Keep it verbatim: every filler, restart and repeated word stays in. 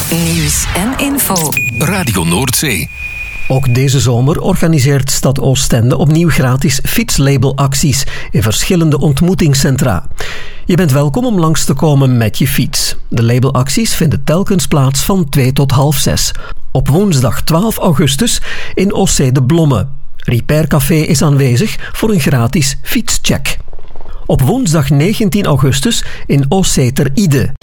Nieuws en info. Radio Noordzee. Ook deze zomer organiseert Stad Oostende opnieuw gratis fietslabelacties in verschillende ontmoetingscentra. Je bent welkom om langs te komen met je fiets. De labelacties vinden telkens plaats van twee tot half zes. Op woensdag twaalf augustus in Ossé de Blomme. Repair Café is aanwezig voor een gratis fietscheck. Op woensdag negentien augustus in Ossé ter Ide.